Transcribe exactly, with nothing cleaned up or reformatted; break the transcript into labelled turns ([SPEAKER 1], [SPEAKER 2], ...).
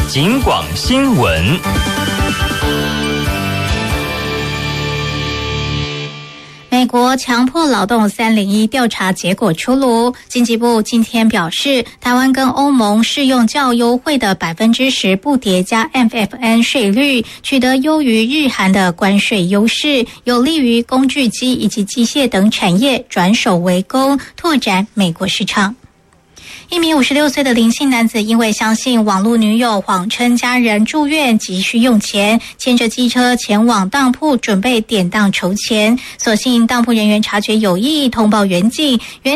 [SPEAKER 1] 警广新闻。
[SPEAKER 2] 美国强迫劳动三零一调查结果出炉，经济部今天表示，台湾跟欧盟适用较优惠的 百分之十 不叠加 M F N 税率，取得优于日韩的关税优势，有利于工具机以及机械等产业转手为攻，拓展美国市场。一名五十六岁的林姓男子因为相信网络女友谎称家人住院急需用钱，牵着机车前往当铺准备典当筹钱，所幸当铺人员察觉有异，通报员警，员